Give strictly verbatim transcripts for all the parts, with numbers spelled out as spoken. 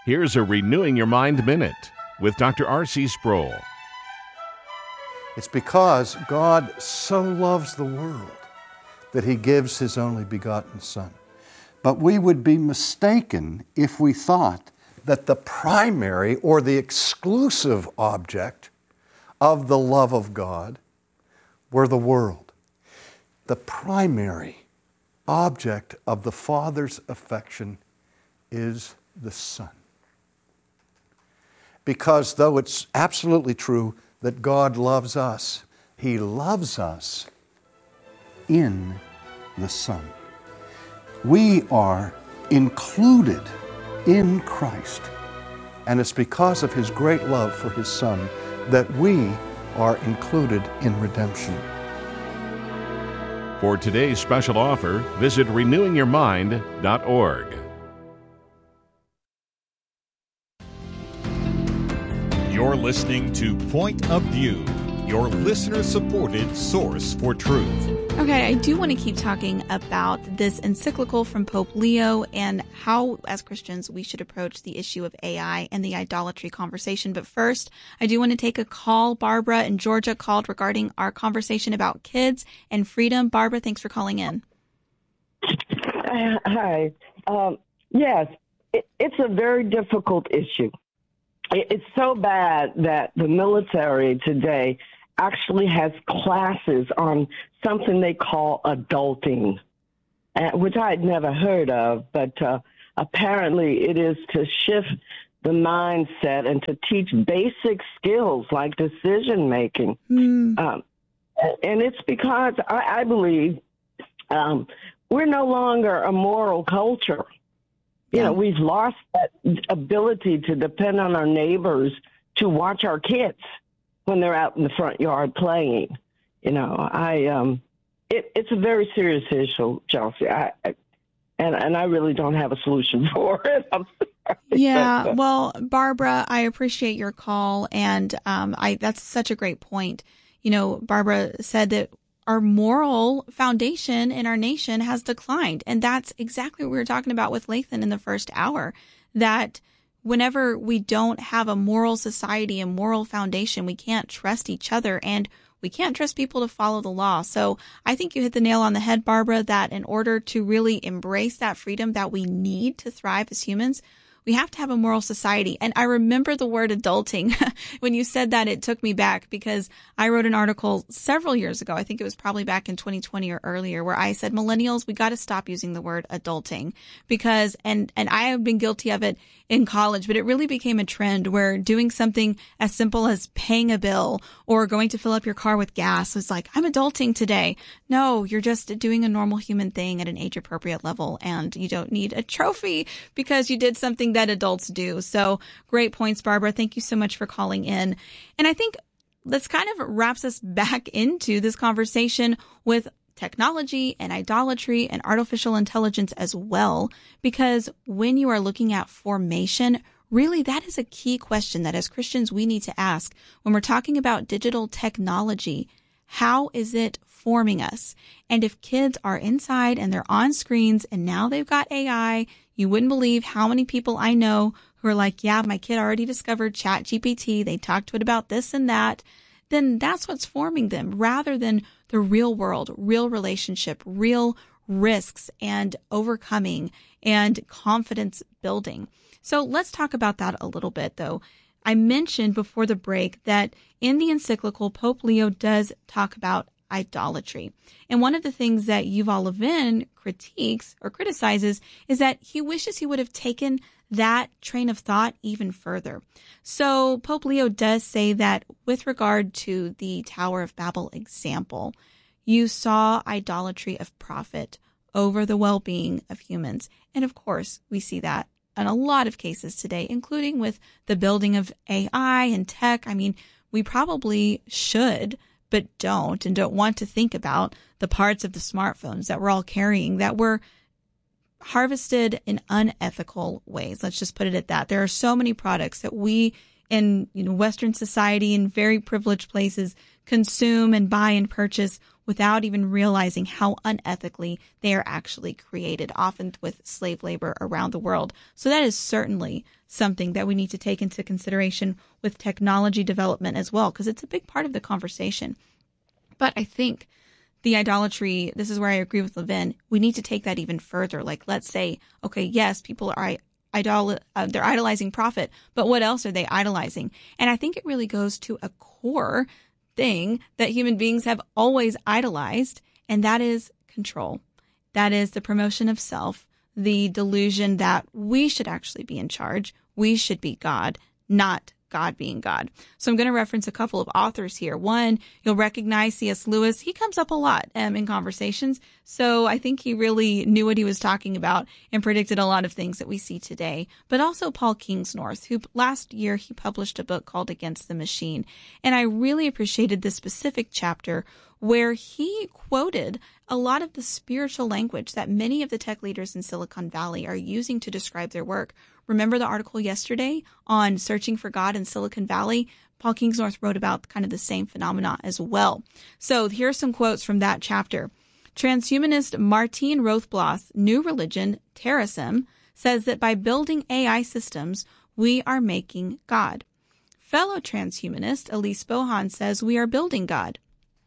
Here's a Renewing Your Mind Minute with Doctor R C Sproul. It's because God so loves the world that He gives His only begotten Son. But we would be mistaken if we thought that the primary or the exclusive object of the love of God were the world. The primary object of the Father's affection is the Son. Because though it's absolutely true that God loves us, He loves us in the Son. We are included in Christ, and it's because of His great love for His Son that we are included in redemption. For today's special offer, visit renewing your mind dot org. You're listening to Point of View, your listener-supported source for truth. Okay, I do want to keep talking about this encyclical from Pope Leo and how, as Christians, we should approach the issue of A I and the idolatry conversation. But first, I do want to take a call. Barbara in Georgia called regarding our conversation about kids and freedom. Barbara, thanks for calling in. Hi. Um, yes, it, it's a very difficult issue. It, it's so bad that the military today actually has classes on something they call adulting, uh, which I had never heard of, but uh, apparently it is to shift the mindset and to teach basic skills like decision making. Mm. Um, and it's because I, I believe um, we're no longer a moral culture. You know, we've lost that ability to depend on our neighbors to watch our kids when they're out in the front yard playing. You know, I um, it, it's a very serious issue, Chelsea. I, I and and I really don't have a solution for it. I'm sorry. Yeah, well, Barbara, I appreciate your call, and um, I that's such a great point. You know, Barbara said that our moral foundation in our nation has declined, and that's exactly what we were talking about with Lathan in the first hour. That whenever we don't have a moral society, a moral foundation, we can't trust each other and we can't trust people to follow the law. So I think you hit the nail on the head, Barbara, that in order to really embrace that freedom that we need to thrive as humans, we have to have a moral society. And I remember the word adulting. When you said that, it took me back because I wrote an article several years ago. I think it was probably back in twenty twenty or earlier, where I said, millennials, we got to stop using the word adulting because, and, and I have been guilty of it in college, but it really became a trend where doing something as simple as paying a bill or going to fill up your car with gas was like, I'm adulting today. No, you're just doing a normal human thing at an age appropriate level, and you don't need a trophy because you did something that adults do. So great points, Barbara. Thank you so much for calling in. And I think this kind of wraps us back into this conversation with technology and idolatry and artificial intelligence as well, because when you are looking at formation, really that is a key question that as Christians we need to ask when we're talking about digital technology. How is it forming us? And if kids are inside and they're on screens and now they've got A I, you wouldn't believe how many people I know who are like, yeah, my kid already discovered Chat G P T. They talked to it about this and that. Then that's what's forming them rather than the real world, real relationship, real risks and overcoming and confidence building. So let's talk about that a little bit, though. I mentioned before the break that in the encyclical, Pope Leo does talk about idolatry. And one of the things that Yuval Levin critiques or criticizes is that he wishes he would have taken that train of thought even further. So Pope Leo does say that with regard to the Tower of Babel example, you saw idolatry of profit over the well-being of humans. And of course, we see that in a lot of cases today, including with the building of A I and tech. I mean, we probably should, but don't and don't want to think about the parts of the smartphones that we're all carrying that were harvested in unethical ways. Let's just put it at that. There are so many products that we in you know Western society in very privileged places consume and buy and purchase without even realizing how unethically they are actually created, often with slave labor around the world. So that is certainly something that we need to take into consideration with technology development as well, because it's a big part of the conversation. But I think the idolatry, this is where I agree with Levin, we need to take that even further. Like, let's say, okay, yes, people are idol, uh, they're idolizing profit, but what else are they idolizing? And I think it really goes to a core thing that human beings have always idolized, and that is control. That is the promotion of self, the delusion that we should actually be in charge. We should be God, not God being God. So I'm going to reference a couple of authors here. One, you'll recognize C S Lewis. He comes up a lot um, in conversations. So I think he really knew what he was talking about and predicted a lot of things that we see today. But also Paul Kingsnorth, who last year he published a book called Against the Machine. And I really appreciated this specific chapter where he quoted a lot of the spiritual language that many of the tech leaders in Silicon Valley are using to describe their work. Remember the article yesterday on searching for God in Silicon Valley? Paul Kingsnorth wrote about kind of the same phenomena as well. So here are some quotes from that chapter. Transhumanist Martin Rothblatt's new religion, Terrasim, says that by building A I systems, we are making God. Fellow transhumanist Elise Bohan says we are building God.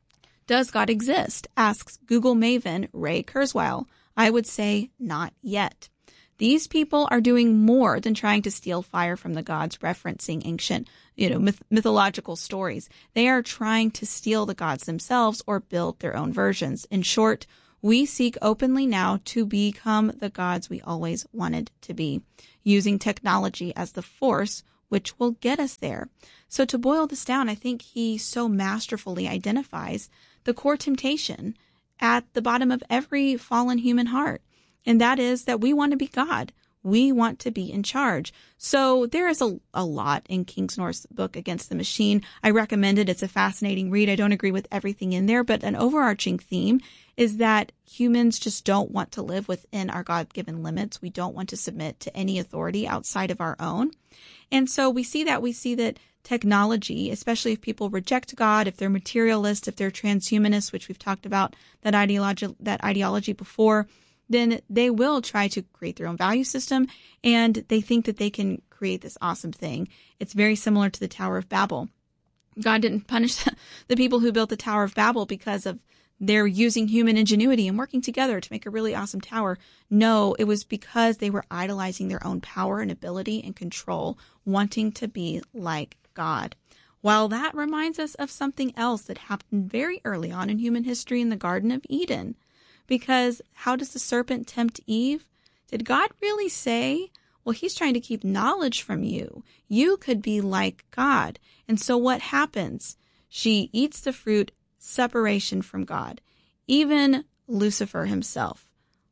Does God exist? Asks Google maven Ray Kurzweil. I would say not yet. These people are doing more than trying to steal fire from the gods, referencing ancient, you know, myth- mythological stories. They are trying to steal the gods themselves or build their own versions. In short, we seek openly now to become the gods we always wanted to be, using technology as the force which will get us there. So to boil this down, I think he so masterfully identifies the core temptation at the bottom of every fallen human heart. And that is that we want to be God. We want to be in charge. So there is a, a lot in Kingsnorth's book, Against the Machine. I recommend it. It's a fascinating read. I don't agree with everything in there, but an overarching theme is that humans just don't want to live within our God-given limits. We don't want to submit to any authority outside of our own. And so we see that. We see that technology, especially if people reject God, if they're materialist, if they're transhumanists, which we've talked about that ideology, that ideology before, then they will try to create their own value system, and they think that they can create this awesome thing. It's very similar to the Tower of Babel. God didn't punish the people who built the Tower of Babel because of their using human ingenuity and working together to make a really awesome tower. No, it was because they were idolizing their own power and ability and control, wanting to be like God. While that reminds us of something else that happened very early on in human history in the Garden of Eden. Because how does the serpent tempt Eve? Did God really say, well, he's trying to keep knowledge from you. You could be like God. And so what happens? She eats the fruit, separation from God. Even Lucifer himself,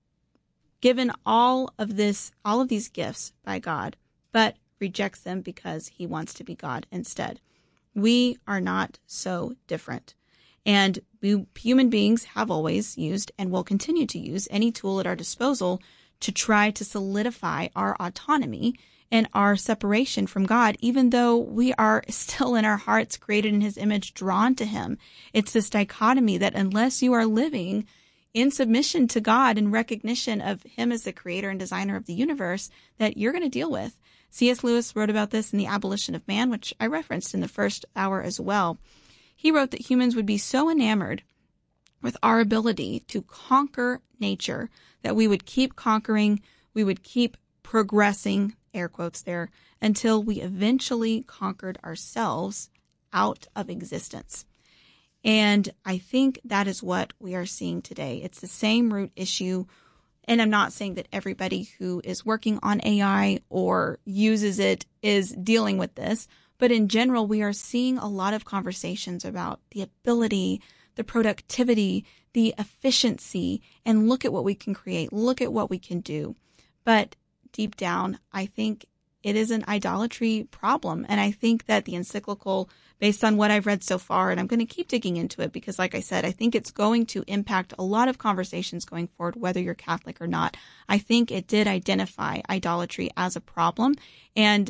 given all of this, all of these gifts by God, but rejects them because he wants to be God instead. We are not so different. And we, human beings have always used and will continue to use any tool at our disposal to try to solidify our autonomy and our separation from God, even though we are still in our hearts created in his image, drawn to him. It's this dichotomy that unless you are living in submission to God and recognition of him as the creator and designer of the universe, that you're going to deal with. C S Lewis wrote about this in The Abolition of Man, which I referenced in the first hour as well. He wrote that humans would be so enamored with our ability to conquer nature that we would keep conquering, we would keep progressing, air quotes there, until we eventually conquered ourselves out of existence. And I think that is what we are seeing today. It's the same root issue. And I'm not saying that everybody who is working on A I or uses it is dealing with this. But in general, we are seeing a lot of conversations about the ability, the productivity, the efficiency, and look at what we can create, look at what we can do. But deep down, I think it is an idolatry problem. And I think that the encyclical, based on what I've read so far, and I'm going to keep digging into it because, like I said, I think it's going to impact a lot of conversations going forward, whether you're Catholic or not. I think it did identify idolatry as a problem. And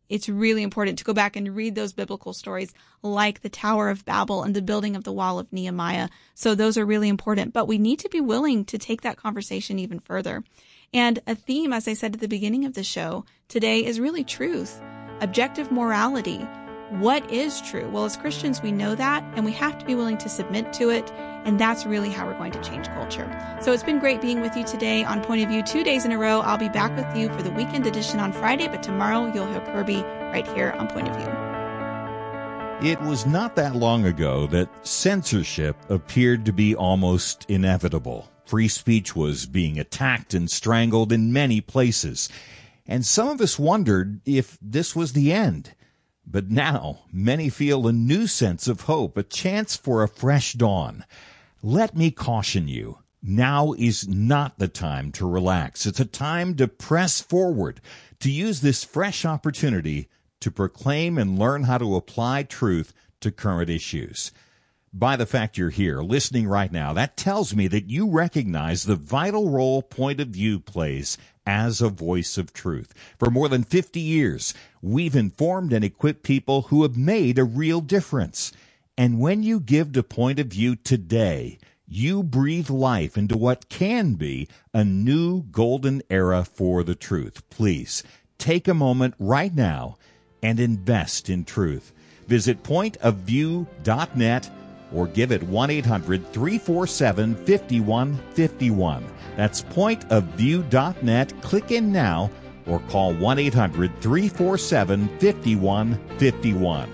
it's really important to go back and read those biblical stories like the Tower of Babel and the building of the wall of Nehemiah. So those are really important, but we need to be willing to take that conversation even further. And a theme, as I said at the beginning of the show today, is really truth, objective morality. What is true? Well, as Christians, we know that, and we have to be willing to submit to it. And that's really how we're going to change culture. So it's been great being with you today on Point of View two days in a row. I'll be back with you for the weekend edition on Friday, but tomorrow you'll hear Kirby right here on Point of View. It was not that long ago that censorship appeared to be almost inevitable. Free speech was being attacked and strangled in many places. And some of us wondered if this was the end. But now, many feel a new sense of hope, a chance for a fresh dawn. Let me caution you, now is not the time to relax. It's a time to press forward, to use this fresh opportunity to proclaim and learn how to apply truth to current issues. By the fact you're here, listening right now, that tells me that you recognize the vital role Point of View plays as a voice of truth. For more than fifty years, we've informed and equipped people who have made a real difference. And when you give to Point of View today, you breathe life into what can be a new golden era for the truth. Please, take a moment right now and invest in truth. Visit point of view dot net or give it one eight hundred three four seven five one five one. That's point of view dot net. Click in now or call one eight hundred three four seven five one five one.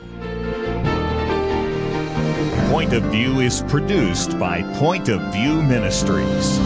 Point of View is produced by Point of View Ministries.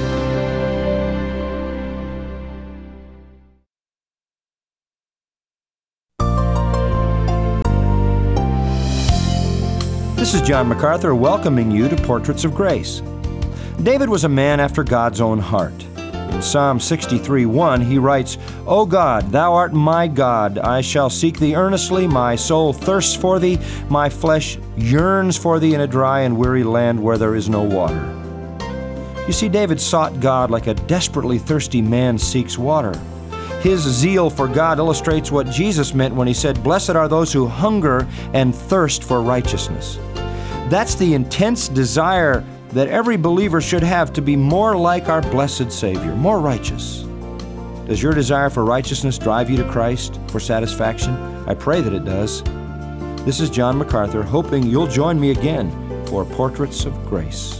This is John MacArthur welcoming you to Portraits of Grace. David was a man after God's own heart. In Psalm sixty-three one, he writes, O God, thou art my God. I shall seek thee earnestly. My soul thirsts for thee. My flesh yearns for thee in a dry and weary land where there is no water. You see, David sought God like a desperately thirsty man seeks water. His zeal for God illustrates what Jesus meant when he said, Blessed are those who hunger and thirst for righteousness. That's the intense desire that every believer should have to be more like our blessed Savior, more righteous. Does your desire for righteousness drive you to Christ for satisfaction? I pray that it does. This is John MacArthur, hoping you'll join me again for Portraits of Grace.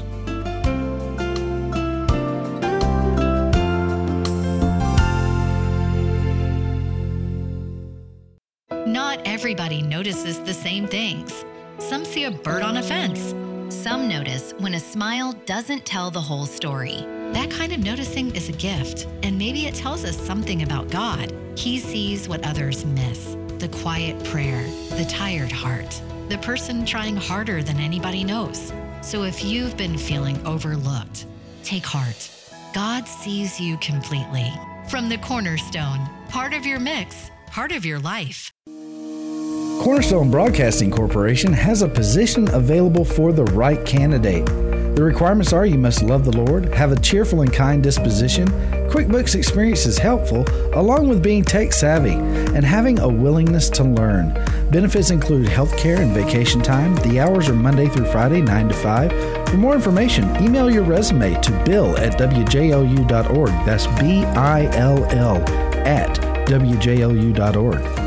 Not everybody notices the same things. Some see a bird on a fence. Some notice when a smile doesn't tell the whole story. That kind of noticing is a gift, and maybe it tells us something about God. He sees what others miss: the quiet prayer, the tired heart, the person trying harder than anybody knows. So if you've been feeling overlooked, take heart. God sees you completely. From the Cornerstone, part of your mix, part of your life. Cornerstone Broadcasting Corporation has a position available for the right candidate. The requirements are you must love the Lord, have a cheerful and kind disposition, QuickBooks experience is helpful, along with being tech savvy, and having a willingness to learn. Benefits include health care and vacation time. The hours are Monday through Friday, nine to five. For more information, email your resume to bill at w j o u dot org. That's B I L L at w j o u dot org.